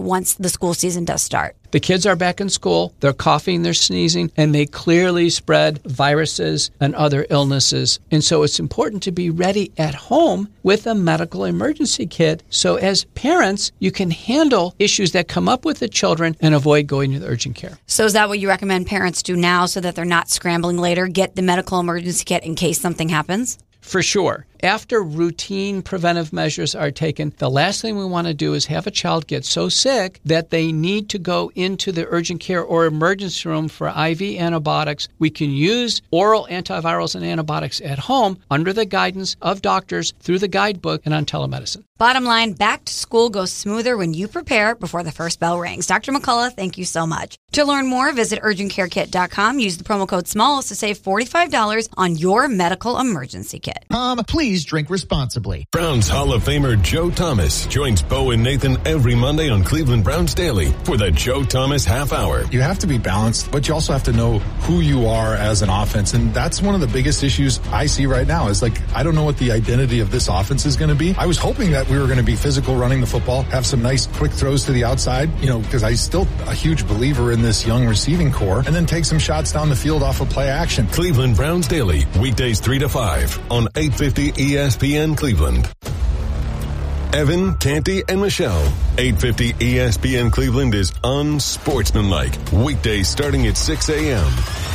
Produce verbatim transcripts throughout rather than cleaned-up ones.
once the school season does start? The kids are back in school, they're coughing, they're sneezing, and they clearly spread viruses and other illnesses. And so it's important to be ready at home with a medical emergency kit. So as parents, you can handle issues that come up with the children and avoid going to the urgent care. So is that what you recommend parents do now so that they're not scrambling later? Get the medical emergency kit in case something happens? For sure. After routine preventive measures are taken, the last thing we want to do is have a child get so sick that they need to go into the urgent care or emergency room for I V antibiotics. We can use oral antivirals and antibiotics at home under the guidance of doctors through the guidebook and on telemedicine. Bottom line, back to school goes smoother when you prepare before the first bell rings. Doctor McCullough, thank you so much. To learn more, visit urgent care kit dot com. Use the promo code SMALLS to save forty-five dollars on your medical emergency kit. Um, please drink responsibly. Browns Hall of Famer Joe Thomas joins Bo and Nathan every Monday on Cleveland Browns Daily for the Joe Thomas Half Hour. You have to be balanced, but you also have to know who you are as an offense. And that's one of the biggest issues I see right now is like, I don't know what the identity of this offense is going to be. I was hoping that we were going to be physical running the football, have some nice quick throws to the outside, you know, because I'm still a huge believer in this young receiving core, and then take some shots down the field off of play action. Cleveland Browns Daily, weekdays three to five on eight fifty E S P N Cleveland. Evan, Canty, and Michelle. eight fifty E S P N Cleveland is unsportsmanlike. Weekdays starting at six a.m.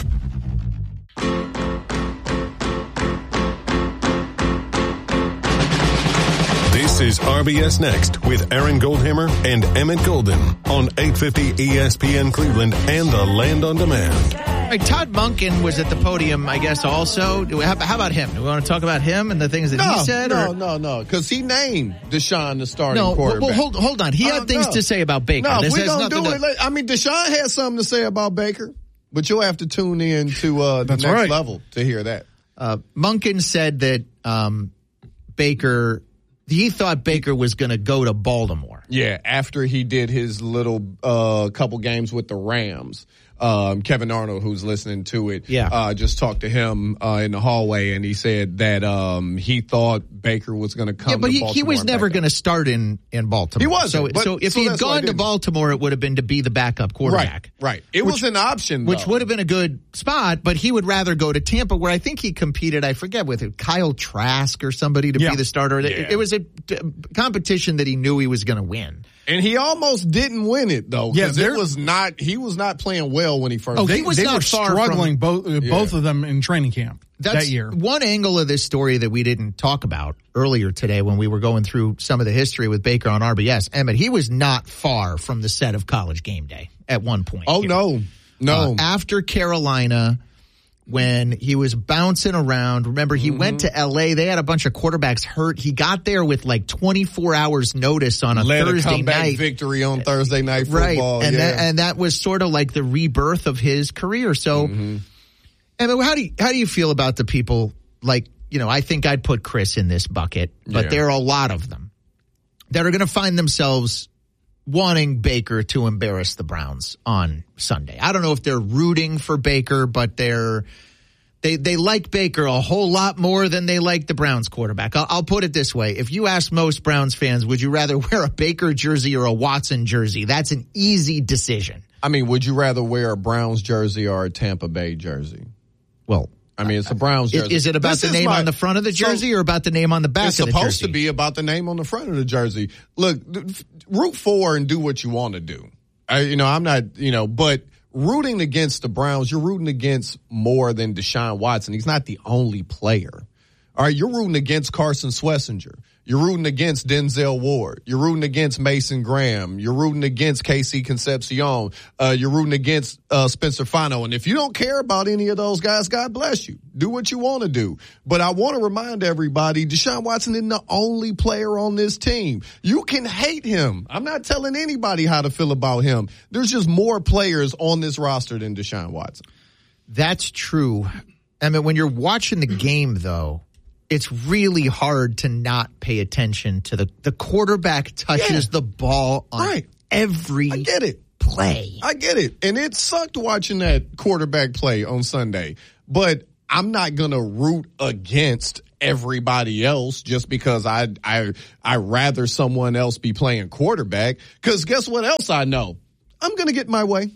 This is R B S Next with Aaron Goldhammer and Emmett Golden on eight fifty E S P N Cleveland and the Land on Demand. All right, Todd Monken was at the podium, I guess, also. Do we, how, how about him? Do we want to talk about him and the things that no, he said? No, or? no, no, because he named Deshaun the starting no, quarterback. Well, hold, hold on. He had uh, things no. to say about Baker. No, this we're going to do to... it. I mean, Deshaun had something to say about Baker, but you'll have to tune in to uh, the That's next right. level to hear that. Uh, Monken said that um, Baker... He thought Baker was going to go to Baltimore. Yeah, after he did his little uh, couple games with the Rams. Um, Kevin Arnold, who's listening to it, yeah. uh, just talked to him uh, in the hallway, and he said that um, he thought Baker was going to come. Yeah, but to he, Baltimore he was never going to start in, in Baltimore. He wasn't. So, but, so if so he had gone to Baltimore, it would have been to be the backup quarterback. Right, right. It which, was an option, though. Which would have been a good spot, but he would rather go to Tampa, where I think he competed, I forget, with it, Kyle Trask or somebody to yeah. be the starter. Yeah. It, it was a t- competition that he knew he was going to win. And he almost didn't win it, though, because yeah, it was not. He was not playing well when he first. Oh, they, he was they not were far struggling from, both uh, yeah. both of them in training camp That's that year. One angle of this story that we didn't talk about earlier today when we were going through some of the history with Baker on R B S. Emmett, he was not far from the set of College Game Day at one point. Oh here. no, no. Uh, after Carolina, when he was bouncing around, remember he mm-hmm. went to L A. They had a bunch of quarterbacks hurt. He got there with like twenty-four hours notice on a Led Thursday a comeback night victory on Thursday night football, right? And yeah. that, and that was sort of like the rebirth of his career. So, mm-hmm. I mean, how do you, how do you feel about the people like, you know, I think I'd put Chris in this bucket, but yeah. there are a lot of them that are going to find themselves wanting Baker to embarrass the Browns on Sunday. I don't know if they're rooting for Baker, but they're they they like Baker a whole lot more than they like the Browns quarterback. I'll, I'll put it this way. If you ask most Browns fans, would you rather wear a Baker jersey or a Watson jersey? That's an easy decision. I mean, would you rather wear a Browns jersey or a Tampa Bay jersey? Well, I mean, it's a Browns jersey. Is it about this the name my, on the front of the jersey so, or about the name on the back of the jersey? It's supposed to be about the name on the front of the jersey. Look, root for and do what you want to do. I, you know, I'm not, you know, but rooting against the Browns, you're rooting against more than Deshaun Watson. He's not the only player. All right, you're rooting against Carson Schlesinger. You're rooting against Denzel Ward. You're rooting against Mason Graham. You're rooting against K C Concepcion. Uh, you're rooting against uh, Spencer Fano. And if you don't care about any of those guys, God bless you. Do what you want to do. But I want to remind everybody, Deshaun Watson isn't the only player on this team. You can hate him. I'm not telling anybody how to feel about him. There's just more players on this roster than Deshaun Watson. That's true. I mean, when you're watching the game, though, it's really hard to not pay attention to the the quarterback touches yeah. the ball on right. every I get it. play. I get it. And it sucked watching that quarterback play on Sunday. But I'm not going to root against everybody else just because I I I rather someone else be playing quarterback. Because guess what else I know? I'm going to get my way.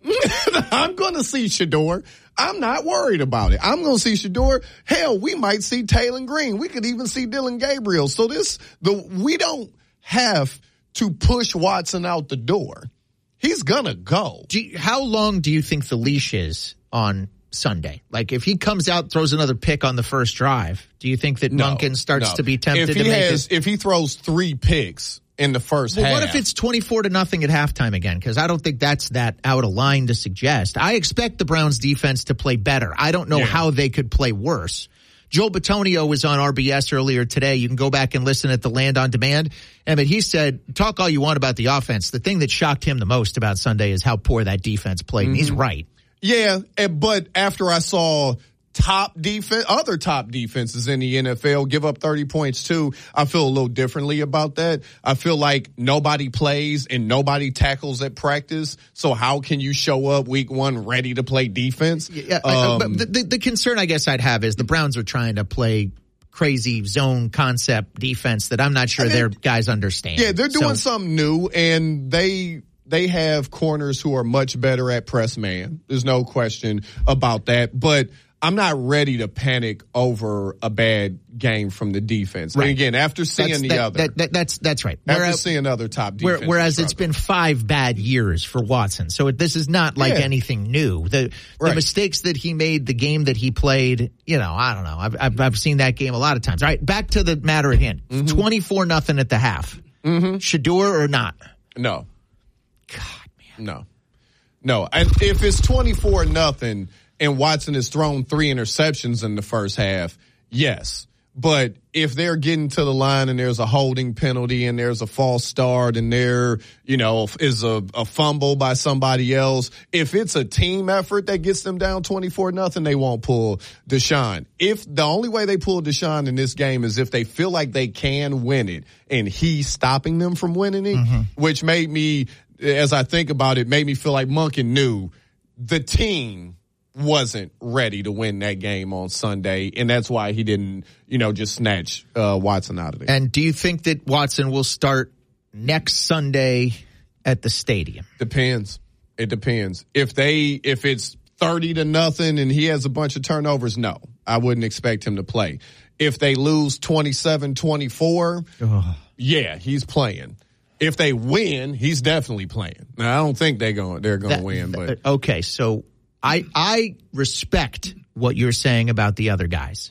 I'm going to see Shedeur. I'm not worried about it. I'm going to see Shedeur. Hell, we might see Taylor Green. We could even see Dylan Gabriel. So this, the we don't have to push Watson out the door. He's going to go. Do you, how long do you think the leash is on Sunday? Like, if he comes out, throws another pick on the first drive, do you think that no, Monken starts no. to be tempted if he to make has, it? If he throws three picks in the first well, half. What if it's twenty-four to nothing at halftime again? Because I don't think that's that out of line to suggest. I expect the Browns defense to play better. I don't know yeah. how they could play worse. Joel Bitonio was on R B S earlier today. You can go back and listen at the Land on Demand. And but he said, talk all you want about the offense. The thing that shocked him the most about Sunday is how poor that defense played. Mm-hmm. And he's right. Yeah, but after I saw top defense, other top defenses in the N F L give up thirty points too, I feel a little differently about that. I feel like nobody plays and nobody tackles at practice. So how can you show up week one ready to play defense? Yeah, um, but the, the, the concern I guess I'd have is the Browns are trying to play crazy zone concept defense that I'm not sure I mean, their guys understand. Yeah, they're doing so, something new, and they they have corners who are much better at press man. There's no question about that. But I'm not ready to panic over a bad game from the defense. Right. And again, after seeing that's, the that, other. That, that, that's that's right. After whereas, seeing other top defense. Whereas it's been five bad years for Watson. So it, this is not like yeah. anything new. The, right. the mistakes that he made, the game that he played, you know, I don't know. I've, I've, I've seen that game a lot of times. All right, back to the matter at hand. Mm-hmm. twenty-four nothing at the half. Mm-hmm. Shedeur or not? No. God, man. No. No. And if it's twenty-four nothing and Watson has thrown three interceptions in the first half, yes. But if they're getting to the line and there's a holding penalty and there's a false start and there, you know, is a, a fumble by somebody else, if it's a team effort that gets them down twenty-four nothing, they won't pull Deshaun. If the only way they pull Deshaun in this game is if they feel like they can win it and he's stopping them from winning it, mm-hmm. which made me, as I think about it, made me feel like Monken knew the team wasn't ready to win that game on Sunday, and that's why he didn't, you know, just snatch uh, Watson out of it. And do you think that Watson will start next Sunday at the stadium? Depends. It depends. If they, if it's thirty to nothing and he has a bunch of turnovers, no, I wouldn't expect him to play. If they lose twenty-seven twenty-four, oh. yeah, he's playing. If they win, he's definitely playing. Now, I don't think they're going, they're going to win, but okay, so. I, I respect what you're saying about the other guys,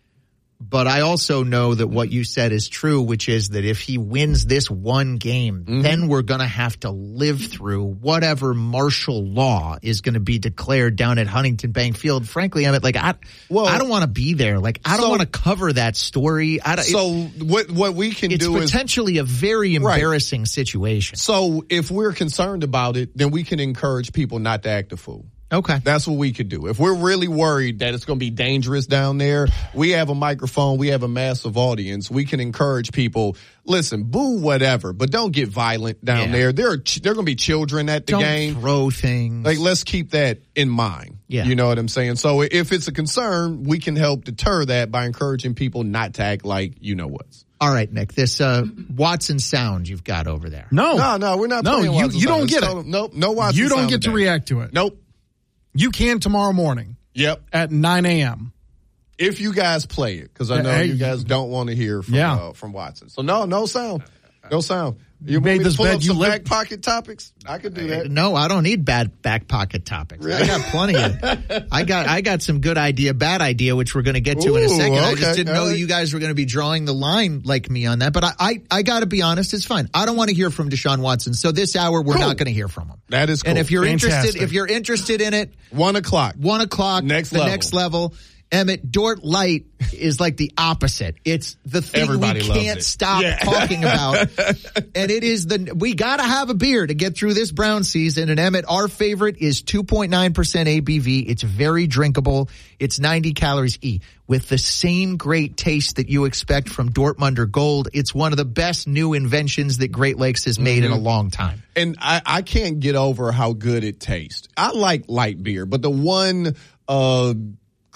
but I also know that what you said is true, which is that if he wins this one game, mm-hmm. then we're going to have to live through whatever martial law is going to be declared down at Huntington Bank Field. Frankly, I mean, like, I, well, I don't want to be there. Like, I don't so, want to cover that story. I don't, so it, what, what we can it's do is potentially a very embarrassing right. situation. So if we're concerned about it, then we can encourage people not to act a fool. Okay. That's what we could do. If we're really worried that it's going to be dangerous down there, we have a microphone, we have a massive audience. We can encourage people, listen, boo whatever, but don't get violent down yeah. there. There are ch- there are going to be children at the don't game. Throw things. Like, let's keep that in mind. Yeah. You know what I'm saying? So if it's a concern, we can help deter that by encouraging people not to act like you know what's. All right, Nick, this uh, Watson sound you've got over there. No. No, no, we're not no, playing you, Watson you don't sound. get Let's it. Nope, no Watson You don't sound get to today. react to it. Nope. You can tomorrow morning. Yep. At nine a.m. If you guys play it, because I know hey, you guys don't want to hear from yeah. uh, from Watson. So no, no sound, no sound. You, you made want me this to pull bed. up You some live- back pocket topics. I could do that. No, I don't need bad back pocket topics. Really? I got plenty of. I got I got some good idea, bad idea, which we're going to get to Ooh, in a second. okay. I just didn't know right. you guys were going to be drawing the line like me on that. But I I, I got to be honest, it's fine. I don't want to hear from Deshaun Watson. So this hour we're cool. not going to hear from him. That is cool. And if you're Fantastic. interested, if you're interested in it, one o'clock, one o'clock, next the level. next level. Emmett, Dort Light is like the opposite. It's the thing Everybody we loves can't it. stop Yeah. talking about. And it is the, we gotta have a beer to get through this Brown season. And Emmett, our favorite is two point nine percent A B V. It's very drinkable. It's ninety calories E with the same great taste that you expect from Dortmunder Gold. It's one of the best new inventions that Great Lakes has made mm-hmm. in a long time. And I, I can't get over how good it tastes. I like light beer, but the one, uh,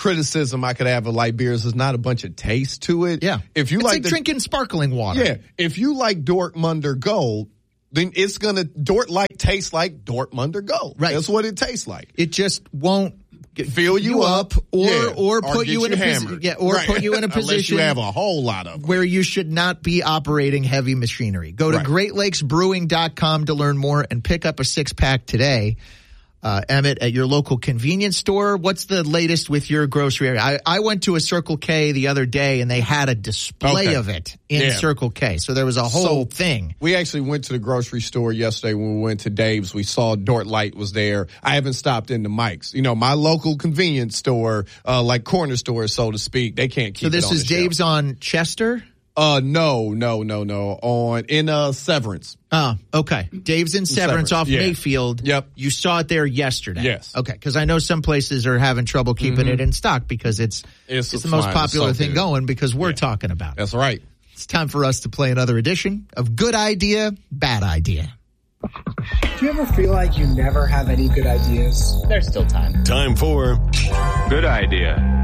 criticism I could have of light beers is not a bunch of taste to it. Yeah. If you it's like, like the, drinking sparkling water. Yeah. If you like Dortmunder Gold, then it's going to, Dort Light tastes like Dortmunder Gold. Right. That's what it tastes like. It just won't Fill you, you up, up or, yeah, or put or you in a position, yeah, or right. put you in a Unless position you have a whole lot of them. where you should not be operating heavy machinery. Go to Right. great lakes brewing dot com to learn more and pick up a six pack today. Uh, Emmett, at your local convenience store, what's the latest with your grocery area? I, I went to a Circle K the other day and they had a display Okay. of it in Yeah. Circle K. So there was a whole So, thing. We actually went to the grocery store yesterday when we went to Dave's. We saw Dort Light was there. I haven't stopped into Mike's. You know, my local convenience store, uh, like corner store, so to speak, they can't keep So it this on is the shelf. Dave's on Chester? Uh, no, no, no, no. On, in, uh, Severance. Oh, okay. Dave's in Severance, Severance, off yeah. Mayfield. Yep. You saw it there yesterday. Yes. Okay, because I know some places are having trouble keeping it in stock because it's It's it's, a the most fine, popular it's so thing good. going because we're Yeah. talking about it. That's right. It's time for us to play another edition of Good Idea, Bad Idea. Do you ever feel like you never have any good ideas? There's still time. Time for Good idea.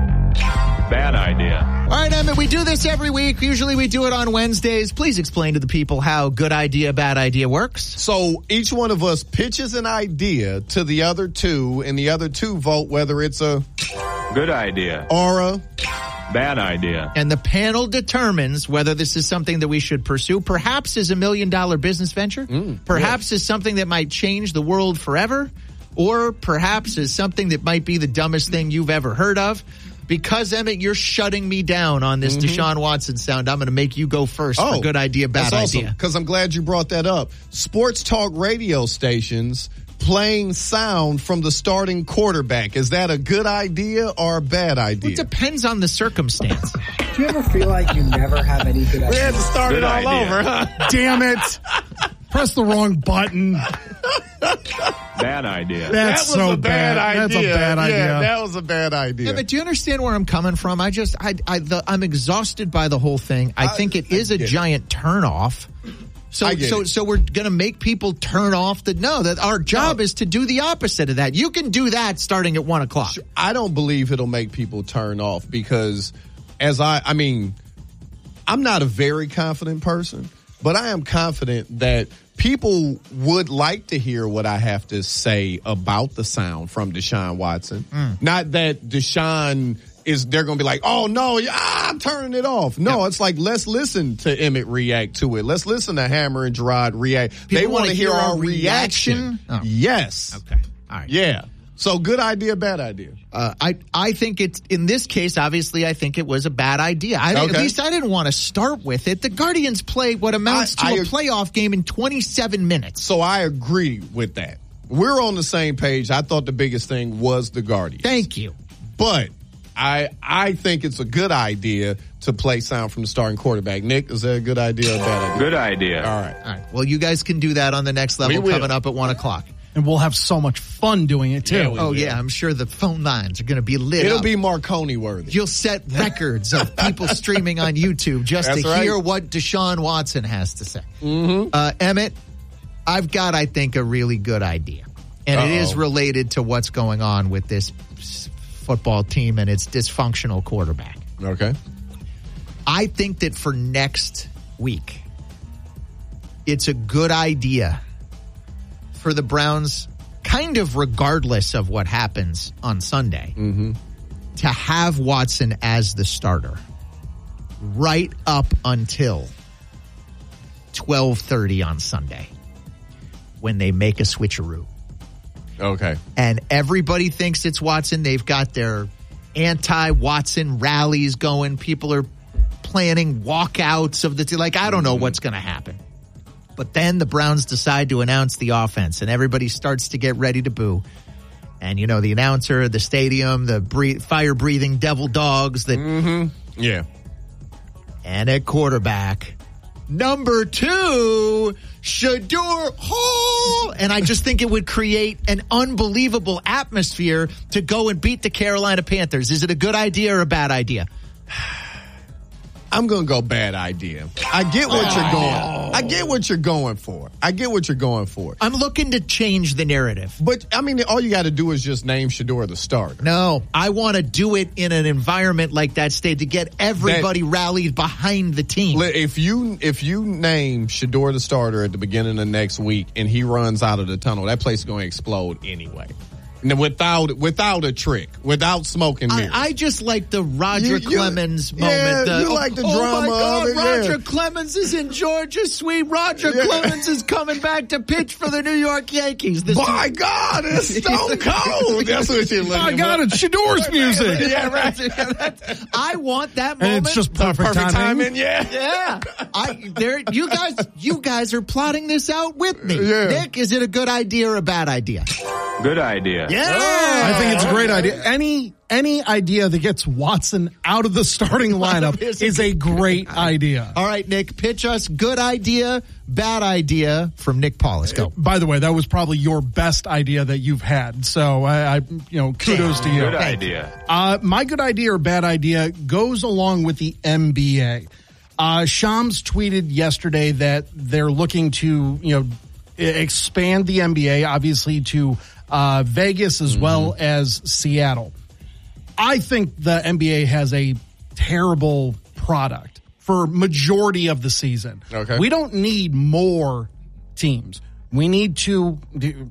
Bad idea. All right, Emmett, we do this every week. Usually we do it on Wednesdays. Please explain to the people how Good Idea, Bad Idea works. So each one of us pitches an idea to the other two, and the other two vote whether it's a Good idea. or a Bad idea. And the panel determines whether this is something that we should pursue, perhaps as a million dollar business venture, perhaps as something that might change the world forever, or perhaps as something that might be the dumbest thing you've ever heard of. Because, Emmett, you're shutting me down on this Deshaun Watson sound, I'm going to make you go first for Good Idea, Bad that's Idea. Because I'm glad you brought that up. Sports talk radio stations playing sound from the starting quarterback. Is that a good idea or a bad idea? It depends on the circumstance. Do you ever feel like you never have any good We had ideas? to start Good it all idea. over, huh? Damn it. Press the wrong button. Bad idea. That's that was so a bad, idea. That's a bad idea. Yeah, that was a bad idea. Yeah, but do you understand where I'm coming from? I just, I, I, the, I'm exhausted by the whole thing. I, I- think it I is a get it. giant turnoff. So, I get so, it. so we're going to make people turn off the, no, that our job No. is to do the opposite of that. You can do that starting at one o'clock. I don't believe it'll make people turn off because as I, I mean, I'm not a very confident person, but I am confident that people would like to hear what I have to say about the sound from Deshaun Watson. Not that Deshaun is, they're going to be like, oh no, ah, I'm turning it off. No, it's like, let's listen to Emmett react to it. Let's listen to Hammer and Gerard react. People they want wanna to hear hear our our reaction. reaction? Oh. Yes. Okay. All right. Yeah. So good idea, bad idea. Uh, I, I think it's, in this case, obviously, I think it was a bad idea. I, At Okay. least I didn't want to start with it. The Guardians play what amounts I- to I- a playoff game in twenty-seven minutes. So I agree with that. We're on the same page. I thought the biggest thing was the Guardians. Thank you. But I I think it's a good idea to play sound from the starting quarterback. Nick, is that a good idea or a bad idea? Good idea. All right. All right. Well, you guys can do that on the next level We will. coming up at one o'clock. And we'll have so much fun doing it, too. Yeah, we- Oh, will. yeah. I'm sure the phone lines are going to be lit It'll up. be Marconi worthy. You'll set records of people streaming on YouTube just That's to right. hear what Deshaun Watson has to say. Mm-hmm. Uh, Emmett, I've got, I think, a really good idea. And it is Uh-oh. related to what's going on with this s- football team and its dysfunctional quarterback. Okay. I think that for next week, it's a good idea for the Browns, kind of regardless of what happens on Sunday, Mm-hmm. to have Watson as the starter right up until twelve thirty on Sunday when they make a switcheroo. Okay. And everybody thinks it's Watson. They've got their anti-Watson rallies going. People are planning walkouts of the team. Like, I don't know what's going to happen. But then the Browns decide to announce the offense, and everybody starts to get ready to boo. And, you know, the announcer, the stadium, the breathe, fire-breathing devil dogs, that, Mm-hmm. Yeah. and at quarterback, number two, Shador Hall. And I just think it would create an unbelievable atmosphere to go and beat the Carolina Panthers. Is it a good idea or a bad idea? I'm going to go bad idea. I get what oh. you're going. I get what you're going for. I get what you're going for. I'm looking to change the narrative. But, I mean, all you got to do is just name Shedeur the starter. No, I want to do it in an environment like that state to get everybody that, rallied behind the team. If you if you name Shedeur the starter at the beginning of next week and he runs out of the tunnel, that place is going to explode anyway. Without without a trick, without smoke and mirrors. I, I just like the Roger you, you, Clemens yeah, moment. The, you like the oh drama my God, of it, Roger yeah. Clemens is in Georgia, sweet. Roger yeah. Clemens is coming back to pitch for the New York Yankees. This my God, it's stone cold. That's what you're looking My God, it's Shedeur's music. Yeah, right. I want that moment. And it's just perfect, perfect timing. timing. Yeah, yeah. I, there, you guys, you guys are plotting this out with me. Yeah. Nick, is it a good idea or a bad idea? Good idea. Yeah. I think it's a great idea. Any any idea that gets Watson out of the starting lineup is a great idea. All right, Nick, pitch us good idea, bad idea from Nick Paulus. Go. By the way, that was probably your best idea that you've had. So I, I you know, kudos to you. Good idea. Uh, my good idea or bad idea goes along with the N B A. Uh, Shams tweeted yesterday that they're looking to, you know, expand the N B A, obviously to uh, Vegas as mm-hmm. well as Seattle. I think the N B A has a terrible product for majority of the season. Okay. We don't need more teams. We need to, to,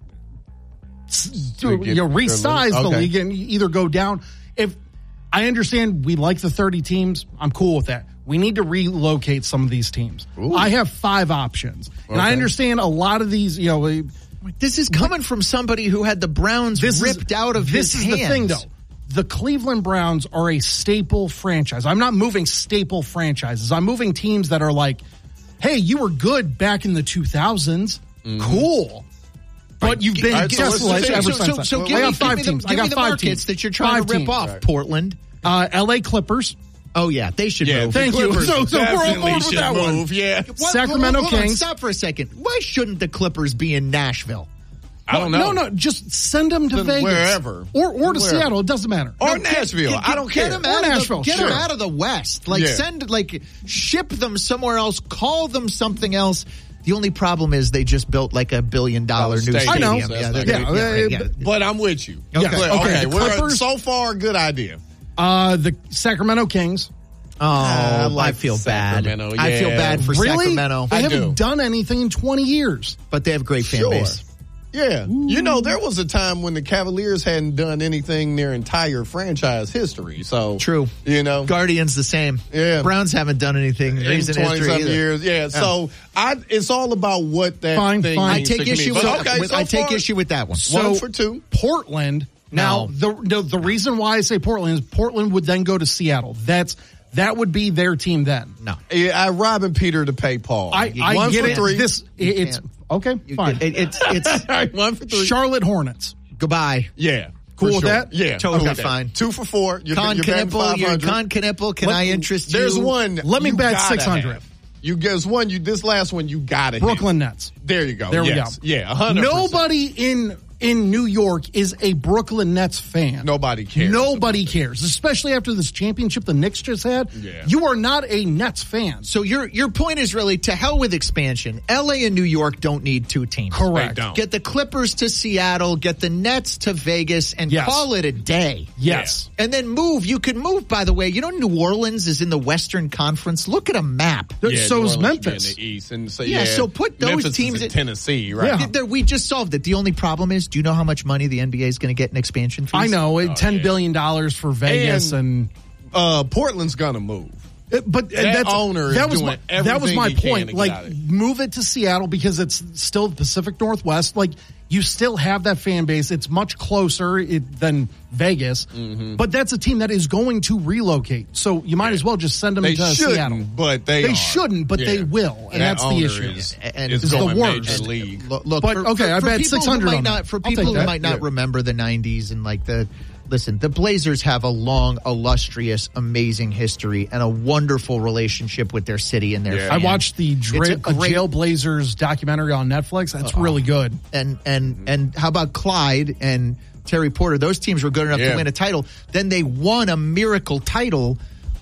to you know, resize okay. the league and either go down. If I understand we like the thirty teams, I'm cool with that. We need to relocate some of these teams. Ooh. I have five options. Okay. And I understand a lot of these, you know. This is coming from somebody who had the Browns ripped is, out of this his is hands. The thing, though. The Cleveland Browns are a staple franchise. I'm not moving staple franchises. I'm moving teams that are like, hey, you were good back in the two thousands. Mm-hmm. Cool. But right. you've been right, desolate so, ever so, since. So, so I give got me, five give teams. Me the, I got give me five the teams that you're trying five to rip teams. off. Right. Portland. Uh, L A Clippers. Oh, yeah. They should yeah, move. Thank you. So, so we're on board with that move. one. Yeah. What, Sacramento hold on, Kings. Stop for a second. Why shouldn't the Clippers be in Nashville? I don't know. No, no, just send them to then Vegas. Wherever. Or or to wherever. Seattle. It doesn't matter. Or no, Nashville. Get, get, I don't get care. Them or out Nashville. Of the, get sure. them out of the West. Like, yeah. send, like, ship them somewhere else. Call them something else. The only problem is they just built, like, a billion dollar new stadium. I know. Yeah, yeah, yeah, yeah, yeah, yeah. But I'm with you. Okay. But, Okay, okay. the We're, Clippers- so far, good idea. Uh, the Sacramento Kings. Oh, I I, like feel bad. Sacramento, I feel yeah. bad for Really? Sacramento. They I haven't do. done anything in twenty years. But they have a great fan Sure. base. Yeah. Ooh. You know, there was a time when the Cavaliers hadn't done anything their entire franchise history. So True. You know. Guardians the same. Yeah. Browns haven't done anything in recent history either. years. Yeah. yeah. So I, it's all about what that Fine, thing fine. I means take to issue me. with, But okay, with so I take far, issue with that one. One So for two. Portland. Now, No. the, the the reason why I say Portland is Portland would then go to Seattle. That's that would be their team then. No. Yeah, I robbing Peter to pay Paul. I, I One get for it. three. This You it's can't. okay. You- Fine. It, it's it's All right, one for three. Charlotte Hornets. goodbye. Yeah. Cool for with sure. that? Yeah. Totally okay. fine. Two for four. You're, Con you're batting Knipple, you're five hundred. Con Knipple. Can Let- I interest you? There's one. Let me you bet gotta six hundred. have. You there's one. You this last one. You got it. Brooklyn Nets. There you go. There yes. we go. Yeah. one hundred percent. Nobody in in New York is a Brooklyn Nets fan. Nobody cares. Nobody cares, especially after this championship the Knicks just had. Yeah. You are not a Nets fan. So your your point is really to hell with expansion. L A and New York don't need two teams. Correct. They don't. Get the Clippers to Seattle, get the Nets to Vegas, and Yes. call it a day. Yes. And then move. You can move, by the way. You know New Orleans is in the Western Conference? Look at a map. Yeah, so New is Orleans should be Memphis. in the East, and so Yeah, yeah, so put those Memphis teams is in in- Tennessee, right? Yeah. There- We just solved it. The only problem is, do you know how much money the N B A is going to get in expansion fees? I know, Oh, ten yeah. billion dollars for Vegas, and, And- Uh, Portland's gonna move. and but That that's, owner is that was doing my, that was everything my he can point. to get Like, out of it. move it to Seattle because it's still the Pacific Northwest. Like, you still have that fan base. It's much closer it, than Vegas, Mm-hmm. but that's a team that is going to relocate. So you might as well just send them They to shouldn't, Seattle. but they They are. shouldn't, but Yeah. they will, and That that's the owner issue. Is, And is it's the going worst. major league. Look, look But, for, okay, for, I for bet people who six hundred might on not, that. For I'll people take who that. might not Yeah. remember the nineties and like the, listen, the Blazers have a long, illustrious, amazing history and a wonderful relationship with their city and their Yeah. fans. I watched the It's Dra- a great- Jail Blazers documentary on Netflix. That's really good. and and and how about Clyde and Terry Porter? Those teams were good enough Yeah. to win a title. Then they won a miracle title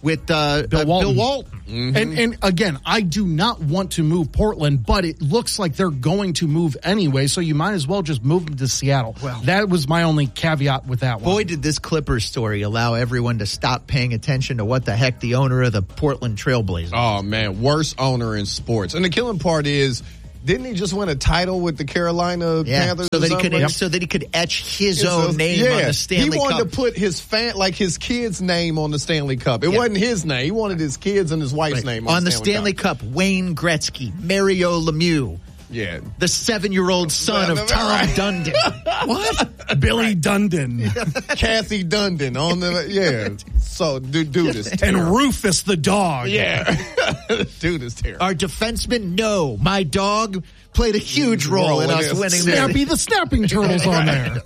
with uh, Bill uh, Walton. Bill Walton. Mm-hmm. And, and again, I do not want to move Portland, but it looks like they're going to move anyway, so you might as well just move them to Seattle. Well, that was my only caveat with that one. Boy, did this Clippers story allow everyone to stop paying attention to what the heck the owner of the Portland Trailblazers. Oh, man, worst owner in sports. And the killing part is, didn't he just win a title with the Carolina yeah, Panthers? So that he could, yep. so that he could etch his it's own a, name yeah, on the Stanley Cup. He wanted Cup. to put his fan, like his kid's name on the Stanley Cup. It yeah. wasn't his name. He wanted his kids and his wife's right. name on, on the the Stanley, Stanley Cup. Cup. Wayne Gretzky, Mario Lemieux. Yeah. The seven-year-old son of Tom right. Dundon. What? Billy Dundon. Kathy Dundon on the, yeah. So, dude, dude is terrible. And Rufus the dog. Yeah. Dude is terrible. Our defenseman, no. My dog played a huge role, role in us winning. Snappy the Snapping Turtles on there.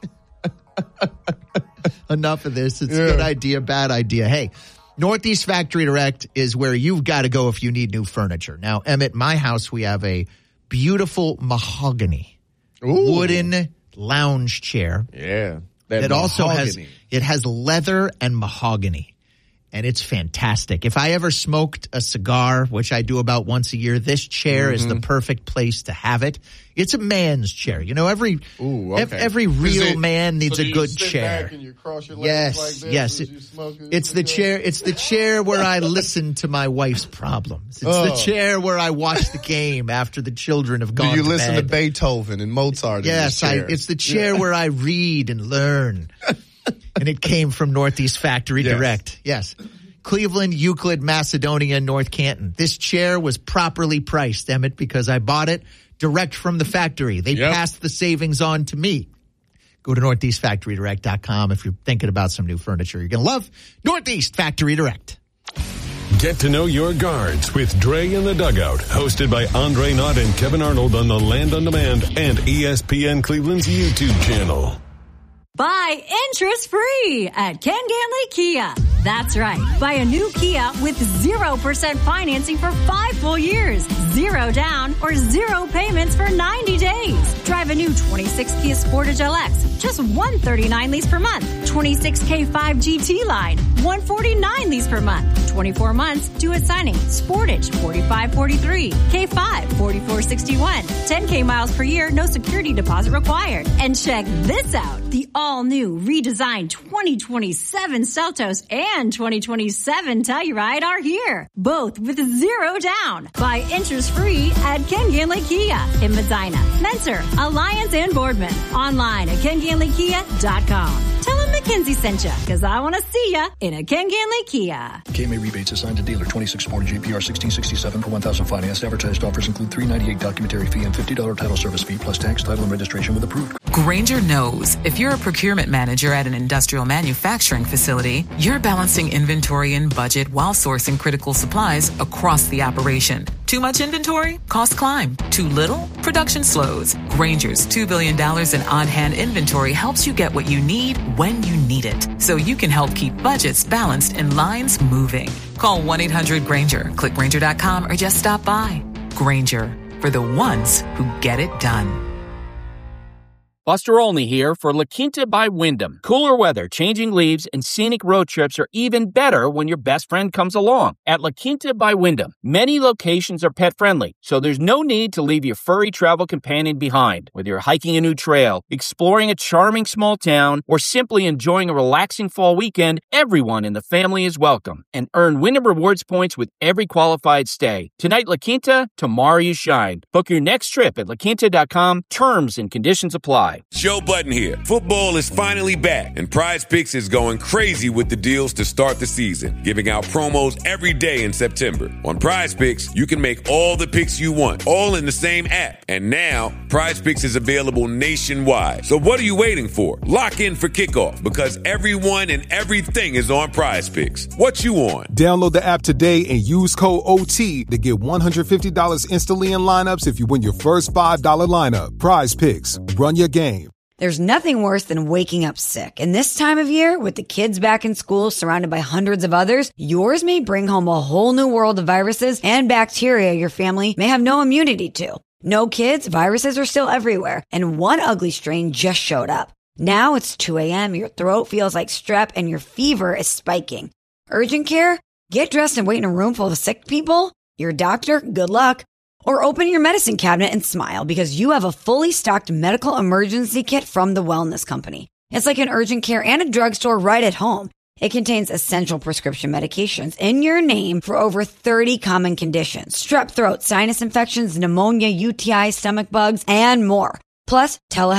Enough of this. It's yeah. a good idea, bad idea. Hey, Northeast Factory Direct is where you've got to go if you need new furniture. Now, Emmett, my house, we have a beautiful mahogany Ooh. wooden lounge chair. Yeah. That, that also has, it has leather and mahogany. And it's fantastic. If I ever smoked a cigar, which I do about once a year, this chair mm-hmm. is the perfect place to have it. It's a man's chair. You know, every Ooh, okay. every real it, man needs so a good you sit chair. Back and you cross your legs yes, like this yes. It, it, it's the chair. It's the chair where I listen to my wife's problems. It's oh. the chair where I watch the game after the children have gone. Do you to listen bed. to Beethoven and Mozart? Yes, in this I, chair? it's the chair yeah. where I read and learn. And it came from Northeast Factory yes. Direct. Yes. Cleveland, Euclid, Macedonia, North Canton. This chair was properly priced, Emmett, because I bought it direct from the factory. They yep. passed the savings on to me. Go to northeast factory direct dot com if you're thinking about some new furniture you're going to love. Northeast Factory Direct. Get to know your guards with Dre in the Dugout, hosted by Andre Knott and Kevin Arnold on the Land on Demand and E S P N Cleveland's YouTube channel. Buy interest-free at Ken Ganley Kia. That's right. Buy a new Kia with zero percent financing for five full years, zero down, or zero payments for ninety days. Drive a new twenty-six Kia Sportage L X, just one hundred thirty-nine lease per month. twenty-six K five G T line, one hundred forty-nine lease per month. twenty-four months, due at signing. Sportage, forty-five forty-three. K five, forty-four sixty-one. ten K miles per year, no security deposit required. And check this out. The all-new, redesigned twenty twenty-seven Seltos and twenty twenty-seven Telluride are here, both with zero down. Buy interest-free at Ken Ganley Kia in Medina, Mentor, Alliance, and Boardman. Online at ken ganley kia dot com. Tell them McKinsey sent you, because I want to see ya in a Ken Ganley Kia. K M A rebates assigned to dealer. twenty-six Sportage A P R sixteen sixty-seven per one thousand financed. Advertised offers include three ninety-eight documentary fee and fifty dollars title service fee plus tax, title, and registration with approved. Grainger knows if you're a procurement manager at an industrial manufacturing facility, you're balancing inventory and budget while sourcing critical supplies across the operation. Too much inventory? Costs climb. Too little? Production slows. Grainger's two billion dollars in on-hand inventory helps you get what you need when you need it, so you can help keep budgets balanced and lines moving. Call one eight hundred Grainger, click Grainger dot com, or just stop by. Grainger, for the ones who get it done. Buster Olney here for La Quinta by Wyndham. Cooler weather, changing leaves, and scenic road trips are even better when your best friend comes along. At La Quinta by Wyndham, many locations are pet-friendly, so there's no need to leave your furry travel companion behind. Whether you're hiking a new trail, exploring a charming small town, or simply enjoying a relaxing fall weekend, everyone in the family is welcome. And earn Wyndham Rewards points with every qualified stay. Tonight, La Quinta, tomorrow you shine. Book your next trip at la quinta dot com. Terms and conditions apply. Joe Button here. Football is finally back, and Prize Picks is going crazy with the deals to start the season, giving out promos every day in September. On Prize Picks, you can make all the picks you want, all in the same app. And now, Prize Picks is available nationwide. So what are you waiting for? Lock in for kickoff, because everyone and everything is on Prize Picks. What you on? Download the app today and use code O T to get one hundred fifty dollars instantly in lineups if you win your first five dollars lineup. Prize Picks. Run your game. There's nothing worse than waking up sick. And this time of year, with the kids back in school surrounded by hundreds of others, yours may bring home a whole new world of viruses and bacteria your family may have no immunity to. No kids, viruses are still everywhere. And one ugly strain just showed up. Now it's two a.m., your throat feels like strep, and your fever is spiking. Urgent care? Get dressed and wait in a room full of sick people? Your doctor? Good luck. Or open your medicine cabinet and smile because you have a fully stocked medical emergency kit from the Wellness Company. It's like an urgent care and a drugstore right at home. It contains essential prescription medications in your name for over thirty common conditions. Strep throat, sinus infections, pneumonia, U T I, stomach bugs, and more. Plus, telehealth